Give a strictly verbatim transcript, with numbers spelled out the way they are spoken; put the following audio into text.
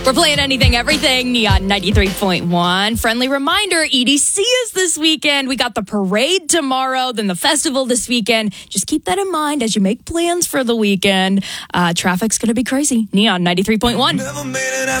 We're playing Anything, Everything, Neon ninety-three point one. Friendly reminder, E D C is this weekend. We got the parade tomorrow, then the festival this weekend. Just keep that in mind as you make plans for the weekend. Uh, traffic's going to be crazy. Neon ninety-three point one. Never made it